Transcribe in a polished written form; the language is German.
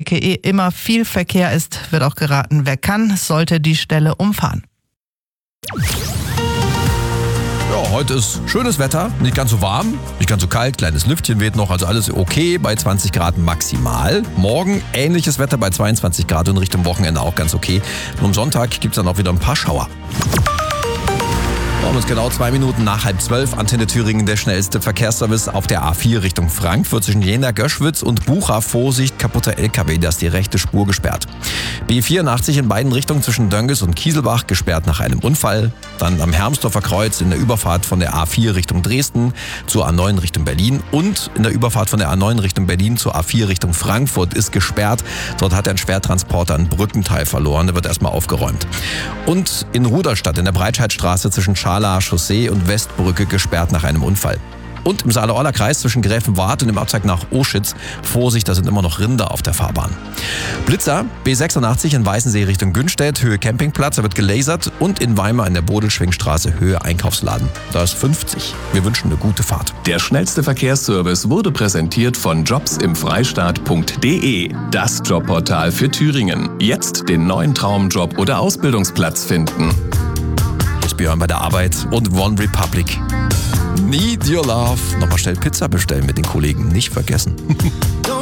Strecke immer viel Verkehr ist, wird auch geraten, wer kann, sollte die Stelle umfahren. Ja, heute ist schönes Wetter, nicht ganz so warm, nicht ganz so kalt, kleines Lüftchen weht noch, also alles okay bei 20 Grad maximal. Morgen ähnliches Wetter bei 22 Grad und Richtung Wochenende auch ganz okay. Und am Sonntag gibt es dann auch wieder ein paar Schauer. Um uns genau 2 Minuten nach 11:30, Antenne Thüringen, der schnellste Verkehrsservice auf der A4 Richtung Frankfurt zwischen Jena, Göschwitz und Bucha. Vorsicht, kaputter LKW, da ist die rechte Spur gesperrt. B84 in beiden Richtungen zwischen Dönges und Kieselbach gesperrt nach einem Unfall. Dann am Hermsdorfer Kreuz in der Überfahrt von der A4 Richtung Dresden zur A9 Richtung Berlin und in der Überfahrt von der A9 Richtung Berlin zur A4 Richtung Frankfurt ist gesperrt. Dort hat ein Schwertransporter ein Brückenteil verloren, der wird erstmal aufgeräumt. Und in Rudolstadt in der Breitscheidstraße zwischen Scharlach Chaussee und Westbrücke gesperrt nach einem Unfall. Und im Saale-Orla-Kreis zwischen Gräfenwart und dem Abzweig nach Oschitz. Vorsicht, da sind immer noch Rinder auf der Fahrbahn. Blitzer, B86 in Weißensee Richtung Günstedt, Höhe Campingplatz, da wird gelasert. Und in Weimar in der Bodelschwingstraße, Höhe Einkaufsladen. Da ist 50. Wir wünschen eine gute Fahrt. Der schnellste Verkehrsservice wurde präsentiert von jobsimfreistaat.de. Das Jobportal für Thüringen. Jetzt den neuen Traumjob oder Ausbildungsplatz finden. Björn bei der Arbeit und One Republic. Need your love. Nochmal schnell Pizza bestellen mit den Kollegen. Nicht vergessen.